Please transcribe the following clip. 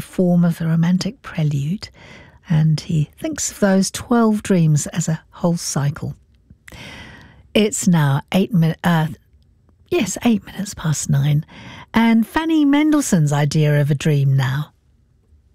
the form of a romantic prelude, and he thinks of those 12 dreams as a whole cycle. It's now 8 minutes past 9, and Fanny Mendelssohn's idea of a dream now.